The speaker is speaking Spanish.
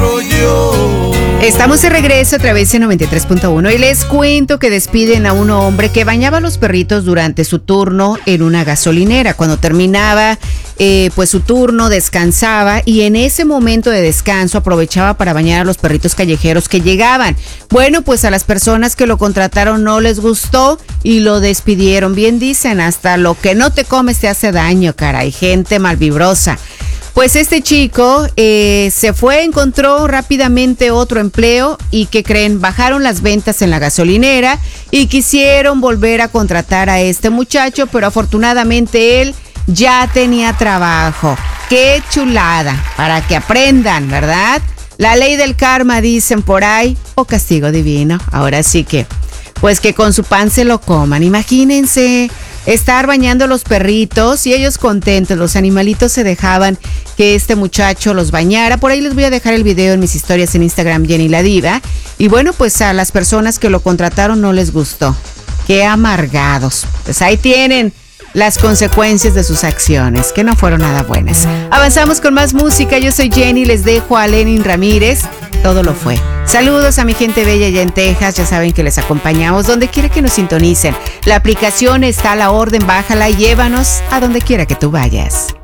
otro yo. Estamos de regreso a través de 93.1 y les cuento que despiden a un hombre que bañaba a los perritos durante su turno en una gasolinera. Cuando terminaba pues su turno, descansaba y en ese momento de descanso aprovechaba para bañar a los perritos callejeros que llegaban. Bueno, pues a las personas que lo contrataron no les gustó y lo despidieron. Bien dicen, hasta lo que no te comes te hace daño, caray, gente malvibrosa. Pues este chico se fue, encontró rápidamente otro empleo y ¿qué creen? Bajaron las ventas en la gasolinera y quisieron volver a contratar a este muchacho, pero afortunadamente él ya tenía trabajo. ¡Qué chulada! Para que aprendan, ¿verdad? La ley del karma, dicen por ahí, o castigo divino. Ahora sí que, pues que con su pan se lo coman. Imagínense estar bañando a los perritos y ellos contentos, los animalitos se dejaban que este muchacho los bañara. Por ahí les voy a dejar el video en mis historias en Instagram, Jenny la Diva. Y bueno, pues a las personas que lo contrataron no les gustó. Qué amargados. Pues ahí tienen las consecuencias de sus acciones, que no fueron nada buenas. Avanzamos con más música. Yo soy Jenny, les dejo a Lenin Ramírez. Todo lo fue. Saludos a mi gente bella allá en Texas. Ya saben que les acompañamos donde quiera que nos sintonicen. La aplicación está a la orden, bájala y llévanos a donde quiera que tú vayas.